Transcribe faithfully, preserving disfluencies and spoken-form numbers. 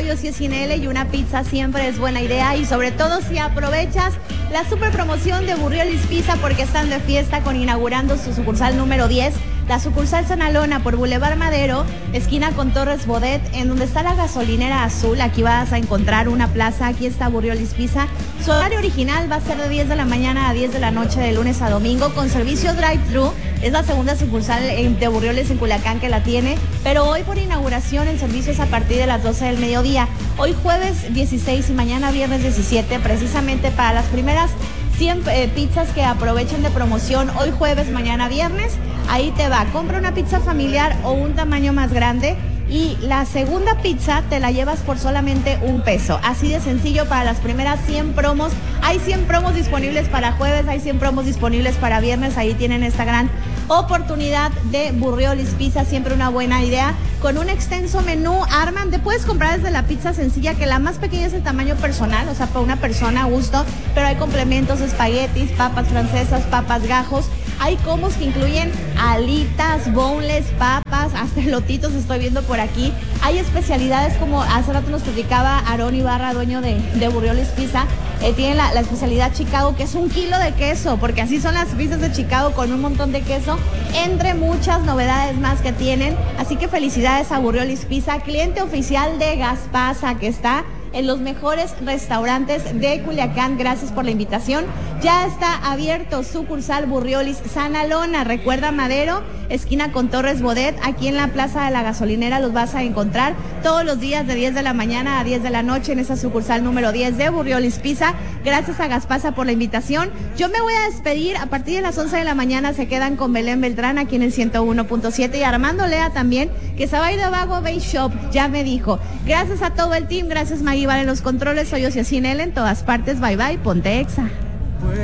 soy Ociel Cinele y una pizza siempre es buena idea, y sobre todo si aprovechas la super promoción de Burriolis Pizza porque están de fiesta con inaugurando su sucursal número diez, la sucursal Sanalona por Boulevard Madero, esquina con Torres Bodet, en donde está la gasolinera azul. Aquí vas a encontrar una plaza, aquí está Burriolis Pizza. Su horario original va a ser de diez de la mañana a diez de la noche de lunes a domingo con servicio drive-thru. Es la segunda sucursal de Burriolis en Culiacán que la tiene, pero hoy por inauguración el servicio es a partir de las doce del mediodía. Hoy jueves dieciséis y mañana viernes diecisiete, precisamente para las primeras cien eh, pizzas que aprovechen de promoción hoy jueves, mañana viernes. Ahí te va, compra una pizza familiar o un tamaño más grande y la segunda pizza te la llevas por solamente un peso. Así de sencillo para las primeras cien promos. Hay cien promos disponibles para jueves, hay cien promos disponibles para viernes. Ahí tienen esta gran oportunidad de Burriolis Pizza, siempre una buena idea. Con un extenso menú, arman, te puedes comprar desde la pizza sencilla, que la más pequeña es el tamaño personal, o sea, para una persona a gusto, pero hay complementos, espaguetis, papas francesas, papas gajos. Hay combos que incluyen alitas, boneless, papas, hasta elotitos estoy viendo por aquí. Hay especialidades como hace rato nos platicaba Aarón Ibarra, dueño de, de Burriolis Pizza. Eh, tiene la, la especialidad Chicago, que es un kilo de queso, porque así son las pizzas de Chicago, con un montón de queso, entre muchas novedades más que tienen. Así que felicidades a Burriolis Pizza, cliente oficial de Gaspasa, que está en los mejores restaurantes de Culiacán. Gracias por la invitación. Ya está abierto sucursal Burriolis Sanalona. Recuerda Madero, esquina con Torres Bodet, aquí en la Plaza de la Gasolinera los vas a encontrar todos los días de diez de la mañana a diez de la noche en esa sucursal número diez de Burriolis Pizza. Gracias a Gaspasa por la invitación. Yo me voy a despedir. A partir de las once de la mañana se quedan con Belén Beltrán aquí en el ciento uno punto siete y Armando Lea también, que se va a ir de Vago Bay Shop, ya me dijo. Gracias a todo el team, gracias Maggie en los controles, soy Ociel Cinele en todas partes. Bye bye, ponte exa.